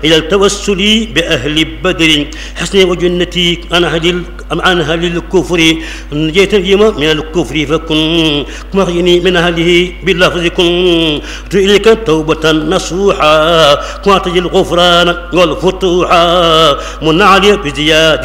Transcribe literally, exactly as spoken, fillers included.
إلى التوسل بأهل بدر حسن وجنتي عن أهل عن أهل الكفر نجيت اليوم من الكفر فكن مغني من أهله باللفظ كن إليك توبة نصوحا واعطي الغفران والفتوحا من علي بزيادة